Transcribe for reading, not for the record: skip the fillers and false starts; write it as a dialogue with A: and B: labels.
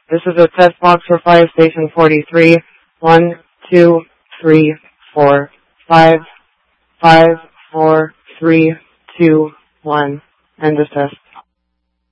A: This is a test box for fire station 43. 1, 2, 3, 4, 5, 5, 4, 3, 2, 1. End of test.